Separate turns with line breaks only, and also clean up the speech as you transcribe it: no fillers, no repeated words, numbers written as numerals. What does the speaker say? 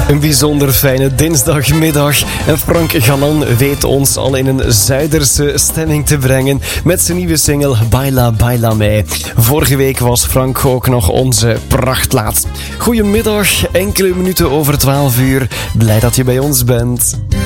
Een bijzonder fijne dinsdagmiddag en Frank Galan weet ons al in een Zuiderse stemming te brengen met zijn nieuwe single Baila Baila Me. Vorige week was Frank ook nog onze prachtlaat. Goedemiddag, enkele minuten over 12 uur. Blij dat je bij ons bent.